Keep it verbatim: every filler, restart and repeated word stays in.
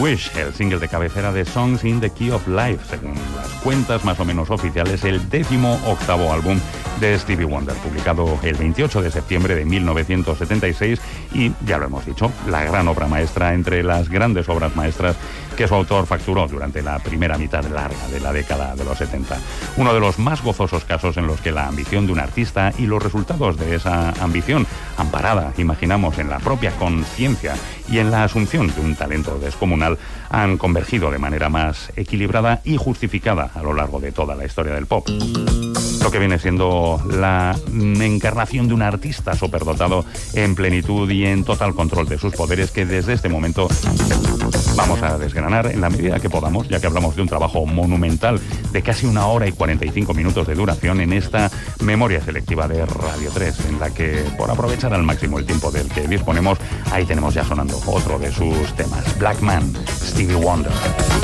Wish, el single de cabecera de Songs in the Key of Life, según las cuentas más o menos oficiales, el décimo octavo álbum de Stevie Wonder, publicado el veintiocho de septiembre de mil novecientos setenta y seis y, ya lo hemos dicho, la gran obra maestra entre las grandes obras maestras que su autor facturó durante la primera mitad larga de la década de los setenta. Uno de los más gozosos casos en los que la ambición de un artista y los resultados de esa ambición, amparada, imaginamos, en la propia conciencia y en la asunción de un talento descomunal, han convergido de manera más equilibrada y justificada a lo largo de toda la historia del pop. Lo que viene siendo la encarnación de un artista superdotado en plenitud y en total control de sus poderes, que desde este momento vamos a desgranar en la medida que podamos, ya que hablamos de un trabajo monumental de casi una hora y cuarenta y cinco minutos de duración en esta memoria selectiva de Radio tres, en la que, por aprovechar al máximo el tiempo del que disponemos, ahí tenemos ya sonando otro de sus temas, Black Man, Stevie Wonder.